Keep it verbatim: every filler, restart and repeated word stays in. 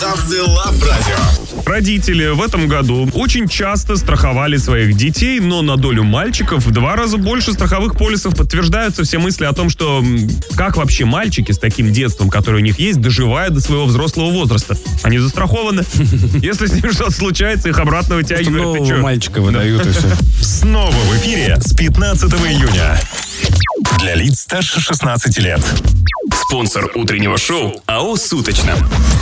Лав Радио. Родители в этом году очень часто страховали своих детей, но на долю мальчиков в два раза больше страховых полисов. Подтверждаются все мысли о том, что как вообще мальчики с таким детством, которое у них есть, доживают до своего взрослого возраста. Они застрахованы. Если с ним что-то случается, их обратно вытягивают. Нового мальчика выдают и все. Снова в эфире с пятнадцатого июня. Для лиц старше шестнадцати лет. Спонсор утреннего шоу АО «Суточно».